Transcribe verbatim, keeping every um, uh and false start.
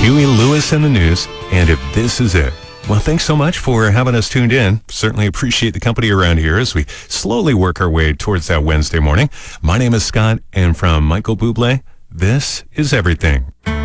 Huey Lewis and the News, and If This Is It. Well, thanks so much for having us tuned in. Certainly appreciate the company around here as we slowly work our way towards that Wednesday morning. My name is Scott, and from Michael Bublé, this is Everything.